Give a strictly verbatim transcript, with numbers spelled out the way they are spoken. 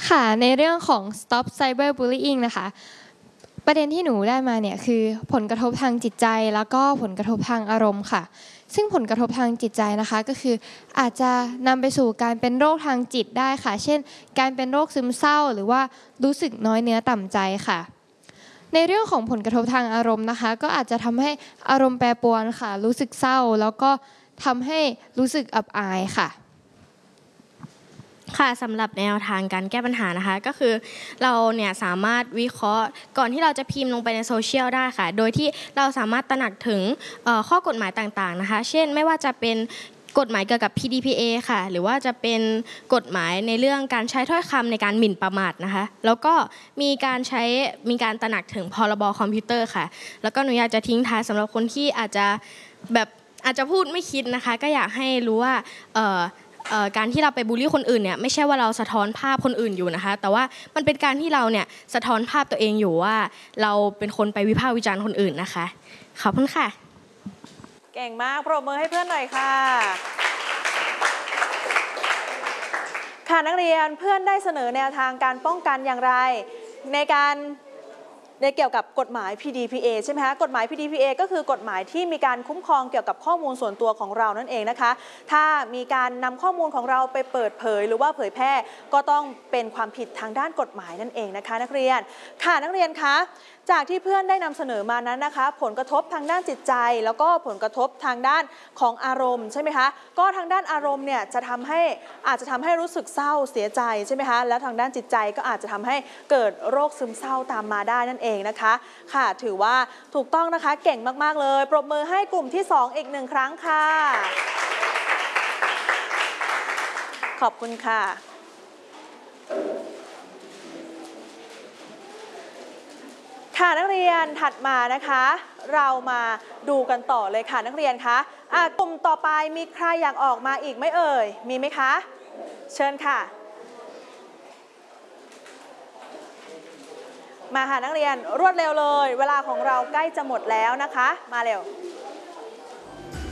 ค่ะในเรื่องของ Stop Cyberbullying นะคะประเด็นที่หนูได้มาเนี่ยคือผลกระทบทางจิตใจแล้วก็ผลกระทบทางอารมณ์ค่ะซึ่งผลกระทบทางจิตใจนะคะก็คืออาจจะนำไปสู่การเป็นโรคทางจิตได้ค่ะเช่นการเป็นโรคซึมเศร้าหรือว่ารู้สึกน้อยเนื้อต่ำใจค่ะในเรื่องของผลกระทบทางอารมณ์นะคะก็อาจจะทำให้อารมณ์แปรปรวนค่ะรู้สึกเศร้าแล้วก็ทำให้รู้สึกอับอายค่ะค่ะสำหรับแนวทางการแก้ปัญหานะคะก็คือเราเนี่ยสามารถวิเคราะห์ก่อนที่เราจะพิมพ์ลงไปในโซเชียลได้ค่ะโดยที่เราสามารถตระหนักถึงข้อกฎหมายต่างๆนะคะเช่นไม่ว่าจะเป็นกฎหมายเกี่ยวกับ พี ดี พี เอ ค่ะหรือว่าจะเป็นกฎหมายในเรื่องการใช้ถ้อยคำในการหมิ่นประมาทนะคะแล้วก็มีการใช้มีการตระหนักถึงพรบคอมพิวเตอร์ค่ะแล้วก็หนูอยากจะทิ้งท้ายสำหรับคนที่อาจจะแบบอาจจะพูดไม่คิดนะคะก็อยากให้รู้ว่าการที่เราไปบูลลี่คนอื่นเนี่ยไม่ใช่ว่าเราสะท้อนภาพคนอื่นอยู่นะคะแต่ว่ามันเป็นการที่เราเนี่ยสะท้อนภาพตัวเองอยู่ว่าเราเป็นคนไปวิพากษ์วิจารณ์คนอื่นนะคะขอบคุณค่ะเก่งมากปรบมือให้เพื่อนหน่อยค่ะค่ะนักเรียนเพื่อนได้เสนอแนวทางการป้องกันอย่างไรในการในเกี่ยวกับกฎหมาย พี ดี พี เอ ใช่ไหมคะกฎหมาย พี ดี พี เอ ก็คือกฎหมายที่มีการคุ้มครองเกี่ยวกับข้อมูลส่วนตัวของเรานั่นเองนะคะถ้ามีการนำข้อมูลของเราไปเปิดเผยหรือว่าเผยแพร่ก็ต้องเป็นความผิดทางด้านกฎหมายนั่นเองนะคะนักเรียนค่ะนักเรียนคะจากที่เพื่อนได้นำเสนอมานั้นนะคะผลกระทบทางด้านจิตใจแล้วก็ผลกระทบทางด้านของอารมณ์ใช่ไหมคะก็ทางด้านอารมณ์เนี่ยจะทำให้อาจจะทำให้รู้สึกเศร้าเสียใจใช่ไหมคะแล้วทางด้านจิตใจก็อาจจะทำให้เกิดโรคซึมเศร้าตามมาได้นั่นเองนะคะค่ะถือว่าถูกต้องนะคะเก่งมากๆเลยปรบมือให้กลุ่มที่สองอีกหนึ่งครั้งค่ะขอบคุณค่ะค่ะนักเรียนถัดมานะคะเรามาดูกันต่อเลยค่ะนักเรียนคะอ่ะกลุ่มต่อไปมีใครอยากออกมาอีกไหมเอ่ยมีไหมคะเชิญค่ะมาค่ะนักเรียนรวดเร็วเลยเวลาของเราใกล้จะหมดแล้วนะคะมาเร็ว